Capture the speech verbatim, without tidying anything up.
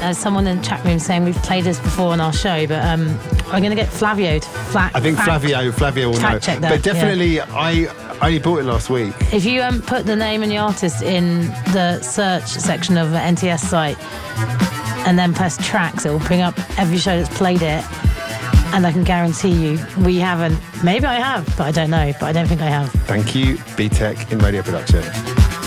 uh, someone in the chat room saying we've played this before on our show, but um, I'm going to get Flavio to flat. I think fact, Flavio, Flavio will know. check that, but definitely, yeah. I only bought it last week. If you um, put the name and the artist in the search section of the N T S site and then press tracks, it will bring up every show that's played it. And I can guarantee you, we haven't. Maybe I have, but I don't know. But I don't think I have. Thank you, B Tech in radio production.